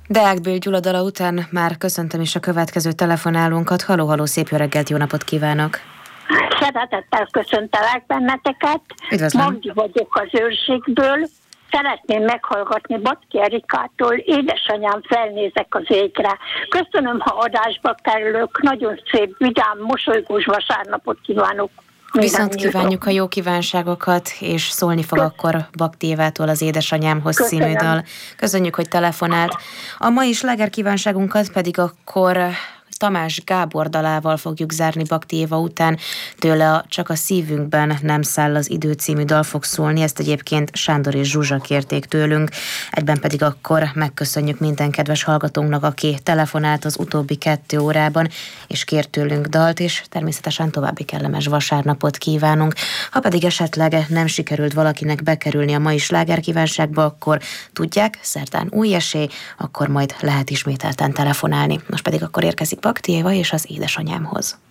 Deák Gyula dala után már köszöntöm is a következő telefonálónkat. Halló, szép jó reggelt, jó napot kívánok! Szeretettel köszöntelek benneteket. Üdvözlöm. Magdi vagyok az Őrségből. Szeretném meghallgatni Batki Erikától, édesanyám, felnézek az égre. Köszönöm, ha adásba kerülök. Nagyon szép, vidám, mosolygós vasárnapot kívánok. Viszont kívánjuk a jó kívánságokat, és szólni fog akkor Bakti Évától az Édesanyámhoz című dal. Köszönjük, hogy telefonált. A mai sláger kívánságunkat pedig akkor Tamás Gábor dalával fogjuk zárni Bakti Éva után. Tőle a Csak a szívünkben nem száll az idő című dal fog szólni, ezt egyébként Sándor és Zsuzsa kérték tőlünk. Egyben pedig akkor megköszönjük minden kedves hallgatónknak, aki telefonált az utóbbi 2 órában, és kért tőlünk dalt, és természetesen további kellemes vasárnapot kívánunk. Ha pedig esetleg nem sikerült valakinek bekerülni a mai slágerkívánságba, akkor tudják, szerdán új esély, akkor majd lehet ismételten telefonálni. Most pedig akkor érkezik Bakti Éva és az Édesanyámhoz.